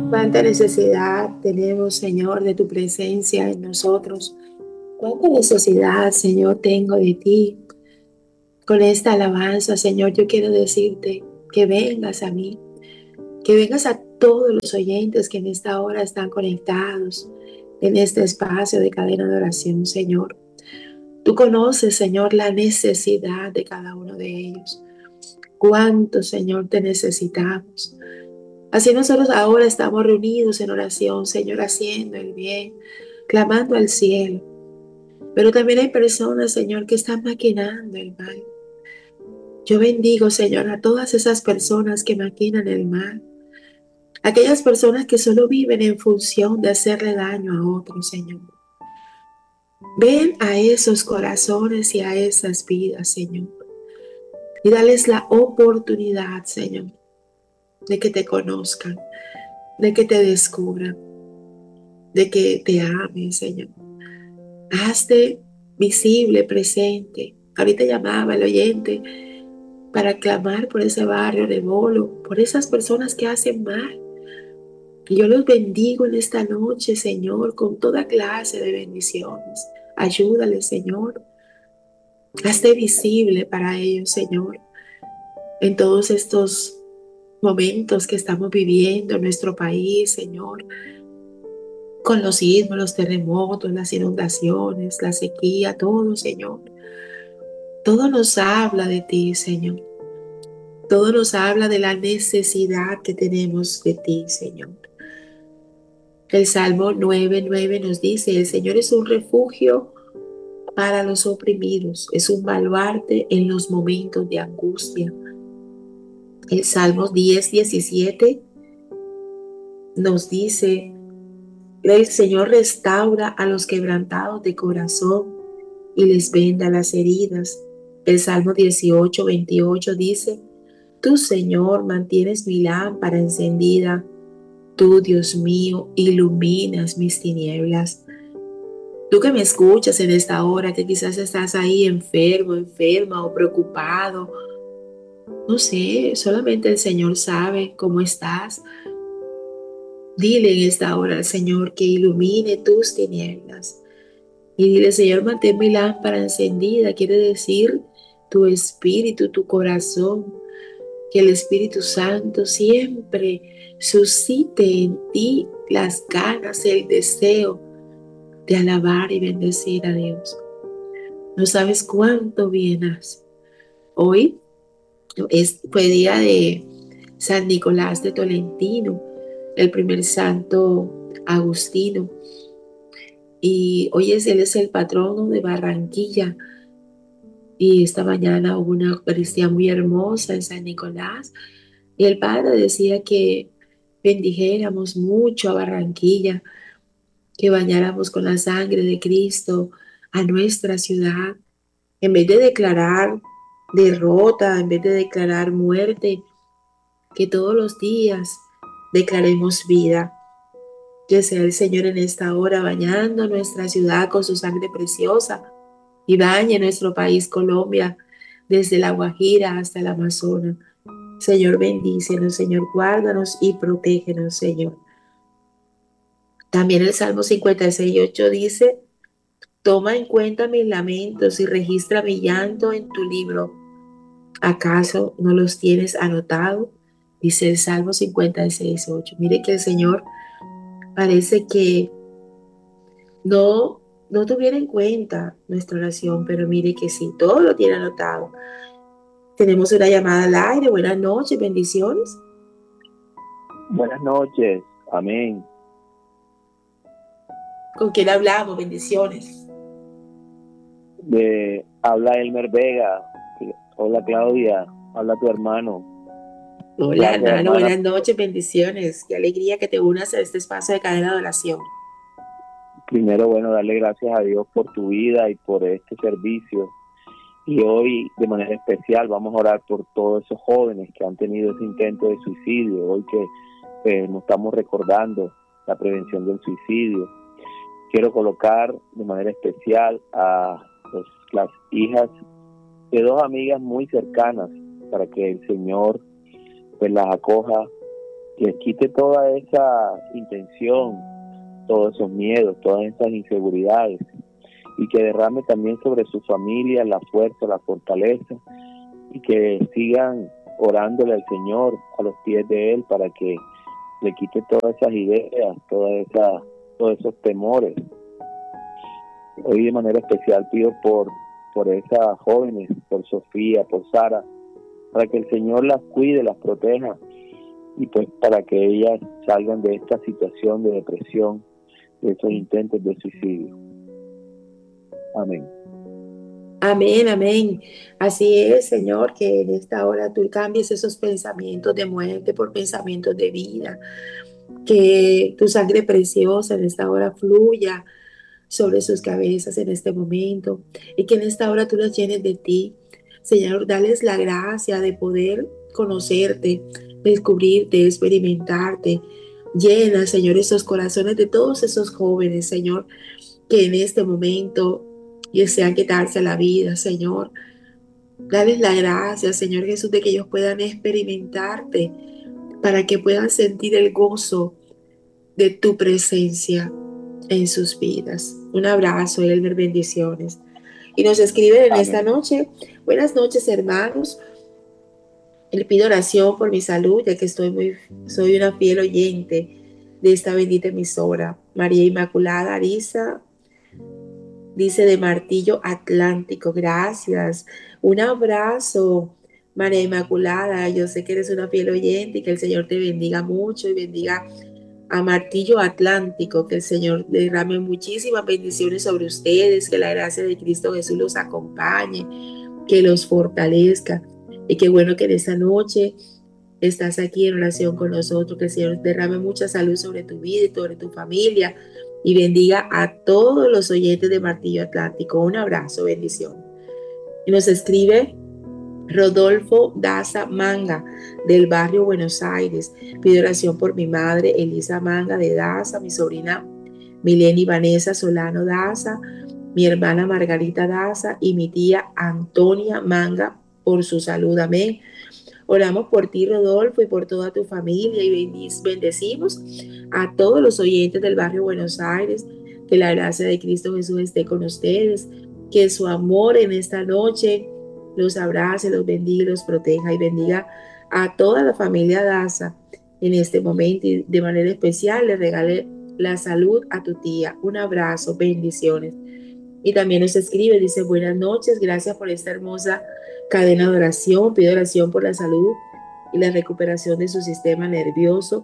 Cuánta necesidad tenemos, Señor, de tu presencia en nosotros. Cuánta necesidad, Señor, tengo de ti. Con esta alabanza, Señor, yo quiero decirte que vengas a mí, que vengas a todos los oyentes que en esta hora están conectados en este espacio de cadena de oración, Señor. Tú conoces, Señor, la necesidad de cada uno de ellos. Cuánto, Señor, te necesitamos. Así nosotros ahora estamos reunidos en oración, Señor, haciendo el bien, clamando al cielo. Pero también hay personas, Señor, que están maquinando el mal. Yo bendigo, Señor, a todas esas personas que maquinan el mal. Aquellas personas que solo viven en función de hacerle daño a otros, Señor. Ven a esos corazones y a esas vidas, Señor. Y dales la oportunidad, Señor, de que te conozcan, de que te descubran, de que te amen, Señor. Hazte visible, presente. Ahorita llamaba al oyente para clamar por ese barrio de Bolo, por esas personas que hacen mal. Y yo los bendigo en esta noche, Señor, con toda clase de bendiciones. Ayúdales, Señor. Hazte visible para ellos, Señor, en todos estos momentos que estamos viviendo en nuestro país, Señor, con los sismos, los terremotos, las inundaciones, la sequía, todo, Señor. Todo nos habla de ti, Señor. Todo nos habla de la necesidad que tenemos de ti, Señor. El Salmo 9:9 nos dice, el Señor es un refugio para los oprimidos, es un baluarte en los momentos de angustia. El Salmo 10:17 nos dice, el Señor restaura a los quebrantados de corazón y les venda las heridas. El Salmo 18:28 dice, tú, Señor, mantienes mi lámpara encendida. Tú, Dios mío, iluminas mis tinieblas. Tú que me escuchas en esta hora, que quizás estás ahí enfermo, enferma o preocupado. No sé, solamente el Señor sabe cómo estás. Dile en esta hora al Señor que ilumine tus tinieblas. Y dile, Señor, mantén mi lámpara encendida. Quiere decir tu espíritu, tu corazón. Que el Espíritu Santo siempre suscite en ti las ganas, el deseo de alabar y bendecir a Dios. No sabes cuánto bien hace. Hoy fue día de San Nicolás de Tolentino, el primer santo agustino. Y hoy él es el patrono de Barranquilla. Y esta mañana hubo una Eucaristía muy hermosa en San Nicolás. Y el padre decía que bendijéramos mucho a Barranquilla, que bañáramos con la sangre de Cristo a nuestra ciudad, en vez de declarar derrota, en vez de declarar muerte, que todos los días declaremos vida. Que sea el Señor en esta hora bañando nuestra ciudad con su sangre preciosa y bañe nuestro país Colombia desde la Guajira hasta el Amazonas. Señor, bendícenos, Señor, guárdanos y protégenos, Señor. También el Salmo 56:8 dice, toma en cuenta mis lamentos y registra mi llanto en tu libro. ¿Acaso no los tienes anotados? Dice el Salmo 56:8. Mire que el Señor parece que no, no tuviera en cuenta nuestra oración, pero mire que sí, todo lo tiene anotado. Tenemos una llamada al aire. Buenas noches, bendiciones. Buenas noches, amén. ¿Con quién hablamos? Bendiciones. Habla Elmer Vega. Hola Claudia, habla tu hermano. Hola, Gracias hermano, hermana. buenas noches, bendiciones. Qué alegría que te unas a este espacio de cadena de oración. Primero, bueno, darle gracias a Dios por tu vida y por este servicio. Y hoy, de manera especial, vamos a orar por todos esos jóvenes que han tenido ese intento de suicidio. Hoy que nos estamos recordando la prevención del suicidio. Quiero colocar de manera especial a las hijas de dos amigas muy cercanas para que el Señor pues las acoja les quite toda esa intención, todos esos miedos, todas esas inseguridades, y que derrame también sobre su familia la fuerza, la fortaleza, y que sigan orándole al Señor a los pies de Él para que le quite todas esas ideas, todos esos temores. Hoy de manera especial pido por esas jóvenes, por Sofía, por Sara, para que el Señor las cuide, las proteja, y pues para que ellas salgan de esta situación de depresión, de esos intentos de suicidio. Amén. Amén, amén. Así es, Señor, que en esta hora tú cambies esos pensamientos de muerte por pensamientos de vida, que tu sangre preciosa en esta hora fluya sobre sus cabezas en este momento y que en esta hora tú las llenes de ti. Señor, dales la gracia de poder conocerte, descubrirte, experimentarte. Llena, Señor, esos corazones de todos esos jóvenes, Señor, que en este momento desean quitarse la vida, Señor. Dales la gracia, Señor Jesús, de que ellos puedan experimentarte para que puedan sentir el gozo de tu presencia en sus vidas. Un abrazo, Elmer, bendiciones. Y nos escriben en esta Amén. noche: buenas noches, hermanos. Le pido oración por mi salud, ya que soy una fiel oyente de esta bendita emisora. María Inmaculada Arisa dice de Martillo Atlántico, gracias. Un abrazo, María Inmaculada. Yo sé que eres una fiel oyente y que el Señor te bendiga mucho y bendiga a Martillo Atlántico, que el Señor derrame muchísimas bendiciones sobre ustedes, que la gracia de Cristo Jesús los acompañe, que los fortalezca. Y qué bueno que en esta noche estás aquí en oración con nosotros, que el Señor derrame mucha salud sobre tu vida y sobre tu familia y bendiga a todos los oyentes de Martillo Atlántico. Un abrazo, bendición. Y nos escribe Rodolfo Daza Manga, del barrio Buenos Aires. Pido oración por mi madre Elisa Manga de Daza, mi sobrina Mileni Vanessa Solano Daza, mi hermana Margarita Daza y mi tía Antonia Manga por su salud. Amén. Oramos por ti, Rodolfo, y por toda tu familia, y bendecimos a todos los oyentes del barrio Buenos Aires. Que la gracia de Cristo Jesús esté con ustedes, que su amor en esta noche los abrace, los bendiga, los proteja y bendiga a toda la familia Daza en este momento, y de manera especial le regale la salud a tu tía. Un abrazo, bendiciones. Y también nos escribe, dice: buenas noches, gracias por esta hermosa cadena de oración. Pido oración por la salud y la recuperación de su sistema nervioso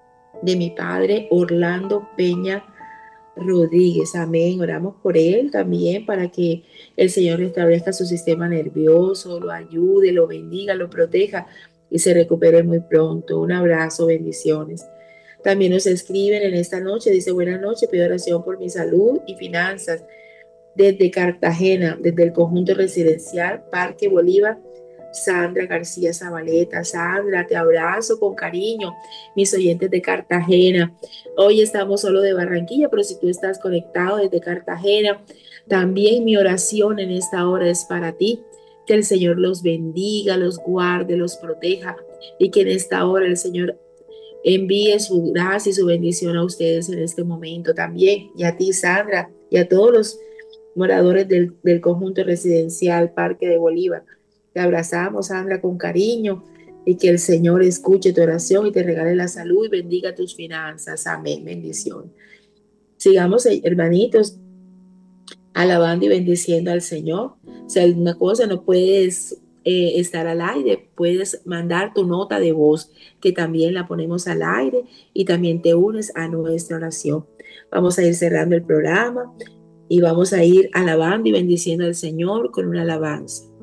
de mi padre Orlando Peña Rodríguez. Amén. Oramos por él también para que el Señor restablezca su sistema nervioso, lo ayude, lo bendiga, lo proteja y se recupere muy pronto. Un abrazo, bendiciones. También nos escriben en esta noche, dice: buenas noches, pido oración por mi salud y finanzas desde Cartagena, desde el conjunto residencial Parque Bolívar. Sandra García Zabaleta. Sandra, te abrazo con cariño, mis oyentes de Cartagena. Hoy estamos solo de Barranquilla, pero si tú estás conectado desde Cartagena, también mi oración en esta hora es para ti. Que el Señor los bendiga, los guarde, los proteja, y que en esta hora el Señor envíe su gracia y su bendición a ustedes en este momento también. Y a ti, Sandra, y a todos los moradores del conjunto residencial Parque de Bolívar. Te abrazamos, Sandra, con cariño, y que el Señor escuche tu oración y te regale la salud y bendiga tus finanzas. Amén. Bendición. Sigamos, hermanitos, alabando y bendiciendo al Señor. Si alguna cosa no puedes estar al aire, puedes mandar tu nota de voz, que también la ponemos al aire, y también te unes a nuestra oración. Vamos a ir cerrando el programa y vamos a ir alabando y bendiciendo al Señor con una alabanza.